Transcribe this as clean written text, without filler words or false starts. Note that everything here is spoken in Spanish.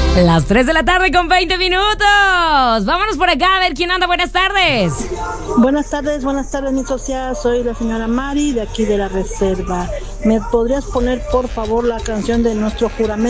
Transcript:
Las 3 de la tarde con 20 minutos. Vámonos por acá a ver quién anda. Buenas tardes. Buenas tardes, mi socia. Soy la señora Mari de aquí de la Reserva. ¿Me podrías poner, por favor, la canción de nuestro juramento?